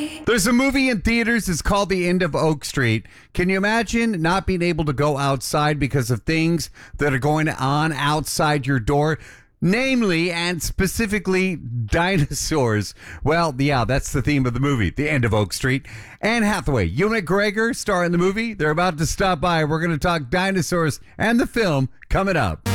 There's a movie in theaters. It's called The End of Oak Street. Can you imagine not being able to go outside because of things that are going on outside your door? Namely and specifically dinosaurs. Well, yeah, that's the theme of the movie, The End of Oak Street. Anne Hathaway, Ewan McGregor star in the movie. They're about to stop by. We're going to talk dinosaurs and the film coming up.